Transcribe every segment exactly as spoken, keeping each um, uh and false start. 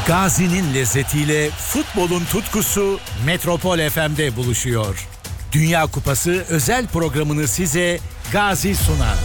Gazi'nin lezzetiyle futbolun tutkusu Metropol F M'de buluşuyor. Dünya Kupası özel programını size Gazi sunar.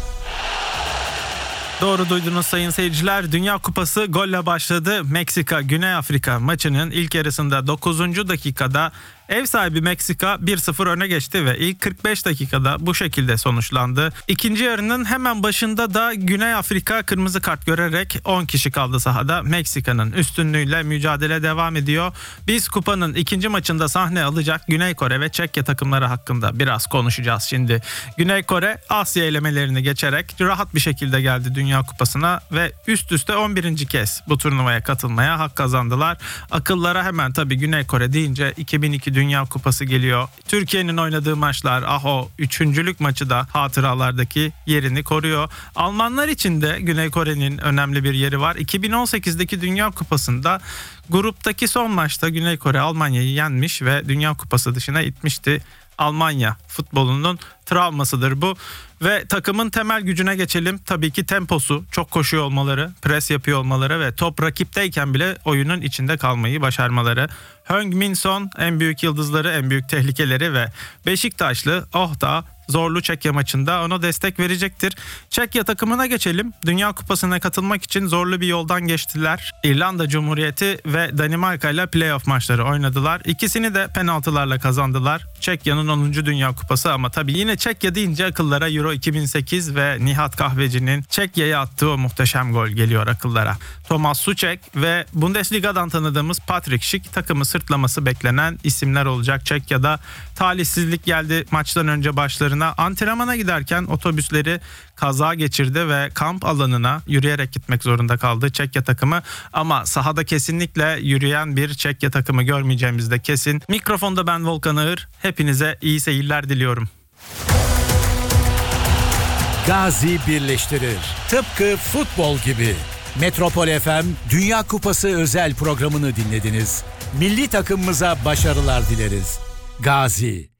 Doğru duydunuz sayın seyirciler. Dünya Kupası golle başladı. Meksika-Güney Afrika maçının ilk yarısında dokuzuncu dakikada ev sahibi Meksika bir sıfır öne geçti ve ilk kırk beş dakikada bu şekilde sonuçlandı. İkinci yarının hemen başında da Güney Afrika kırmızı kart görerek on kişi kaldı sahada. Meksika'nın üstünlüğüyle mücadele devam ediyor. Biz kupanın ikinci maçında sahne alacak Güney Kore ve Çekya takımları hakkında biraz konuşacağız şimdi. Güney Kore Asya elemelerini geçerek rahat bir şekilde geldi Dünya Kupası'na ve üst üste on birinci kez bu turnuvaya katılmaya hak kazandılar. Akıllara hemen tabii Güney Kore deyince iki bin iki Dünya Kupası geliyor. Türkiye'nin oynadığı maçlar, aho üçüncülük maçı da hatıralardaki yerini koruyor. Almanlar için de Güney Kore'nin önemli bir yeri var. iki bin on sekizdeki Dünya Kupası'nda gruptaki son maçta Güney Kore Almanya'yı yenmiş ve Dünya Kupası dışına itmişti. Almanya futbolunun travmasıdır bu. Ve takımın temel gücüne geçelim. Tabii ki temposu, çok koşuyor olmaları, pres yapıyor olmaları ve top rakipteyken bile oyunun içinde kalmayı başarmaları. Heung-min Son en büyük yıldızları, en büyük tehlikeleri ve Beşiktaşlı Oh da zorlu Çekya maçında ona destek verecektir. Çekya takımına geçelim. Dünya Kupası'na katılmak için zorlu bir yoldan geçtiler. İrlanda Cumhuriyeti ve Danimarka ile playoff maçları oynadılar. İkisini de penaltılarla kazandılar. Çekya'nın onuncu Dünya Kupası ama tabii yine Çekya deyince akıllara Euro iki bin sekiz ve Nihat Kahveci'nin Çekya'ya attığı o muhteşem gol geliyor akıllara. Thomas Souček ve Bundesliga'dan tanıdığımız Patrick Schick takımı sırtlaması beklenen isimler olacak. Çekya'da talihsizlik geldi maçtan önce başlarına. Antrenmana giderken otobüsleri kaza geçirdi ve kamp alanına yürüyerek gitmek zorunda kaldı Çekya takımı. Ama sahada kesinlikle yürüyen bir Çekya takımı görmeyeceğimiz de kesin. Mikrofonda ben Volkan Ağır. Hepinize iyi seyirler diliyorum. Gazi birleştirir. Tıpkı futbol gibi. Metropol F M Dünya Kupası özel programını dinlediniz. Milli takımımıza başarılar dileriz. Gazi.